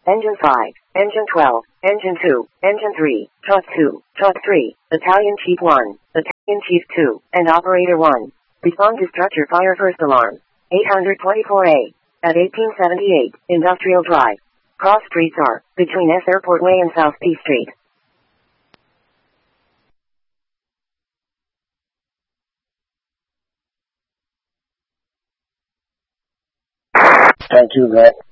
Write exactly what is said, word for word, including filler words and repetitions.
Engine five, Engine twelve, Engine two, Engine three, Truck two, Truck three, Battalion Chief one, Battalion Chief two, and Operator one. Respond to structure fire first alarm. eight twenty-four A. At eighteen seventy-eight, Industrial Drive. Cross streets are between S Airport Way and South P Street. Thank you, Grant.